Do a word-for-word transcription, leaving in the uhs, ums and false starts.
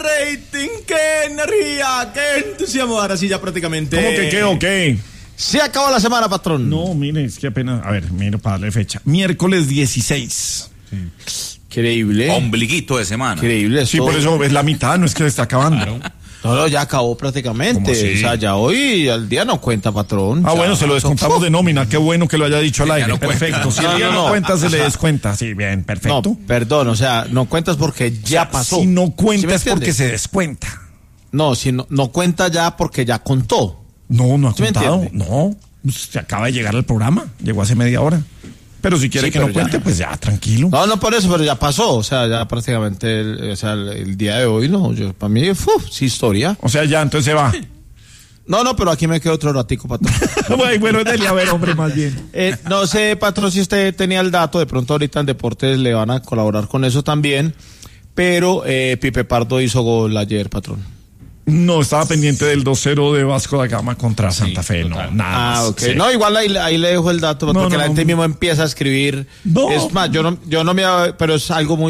rating, qué energía, qué entusiasmo. Ahora sí, ya prácticamente. ¿Cómo que qué o qué? Se acabó la semana, patrón. No, mire, es que apenas. A ver, mire, para darle fecha. Miércoles dieciséis. Sí. Increíble. Ombliguito de semana. Increíble. Eso. Sí, por eso es la mitad, no es que se está acabando. Claro. No, no, ya acabó prácticamente. O sea, ya hoy al día no cuenta, patrón. Ah, ya, bueno, se lo descontamos de nómina. Qué bueno que lo haya dicho al aire. no Perfecto. Si el día no, no cuenta, se le descuenta. Sí, bien, perfecto. No, perdón, o sea, no cuentas porque ya o sea, pasó. Si no cuenta ¿Sí es porque se descuenta. No, si no, no cuenta ya porque ya contó. No, no ha ¿Sí contado. No, se acaba de llegar al programa. Llegó hace media hora. Pero si quiere Sí, que no pero cuente, ya. pues ya, tranquilo. No, no por eso, pero ya pasó. O sea, ya prácticamente, el, o sea, el, el día de hoy, no. Yo, para mí, uf, sí, historia. O sea, ya, entonces se va. No, no, pero aquí me quedo otro ratico, patrón. Bueno, bueno, dele a ver, hombre, más bien. Eh, no sé, patrón, si usted tenía el dato, de pronto ahorita en Deportes le van a colaborar con eso también, pero eh, Pipe Pardo hizo gol ayer, patrón. No, estaba pendiente del dos cero de Vasco da Gama contra Santa sí, Fe, total. no, nada Ah, más. ok. Sí. No, igual ahí, ahí le dejo el dato, no, porque no, la gente no. mismo empieza a escribir. No. Es más, yo no, yo no me, pero es algo muy